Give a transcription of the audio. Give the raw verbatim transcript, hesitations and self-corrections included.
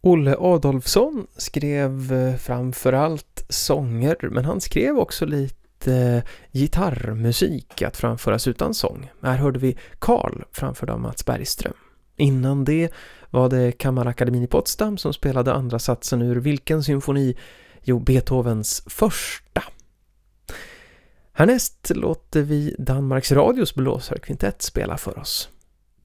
Olle Adolfsson skrev framförallt sånger, men han skrev också lite gitarrmusik att framföras utan sång. Här hörde vi Karl framförd av Mats Bergström. Innan det var det Kammarakademin i Potsdam som spelade andra satsen ur vilken symfoni? Jo, Beethovens första. Härnäst låter vi Danmarks Radios blåsarkvintett spela för oss.